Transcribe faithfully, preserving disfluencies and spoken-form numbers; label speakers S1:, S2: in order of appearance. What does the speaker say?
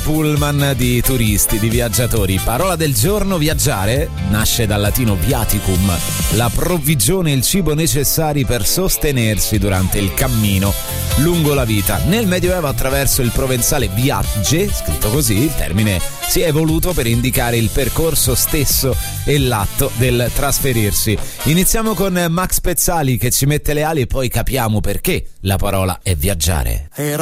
S1: pullman di turisti, di viaggiatori. Parola del giorno: viaggiare nasce dal latino viaticum, la provvigione e il cibo necessari per sostenersi durante il cammino lungo la vita. Nel Medioevo, attraverso il provenzale viagge, scritto così, il termine si è evoluto per indicare il percorso stesso e l'atto del trasferirsi. Iniziamo con Max Pezzali che ci mette le ali e poi capiamo perché la parola è viaggiare.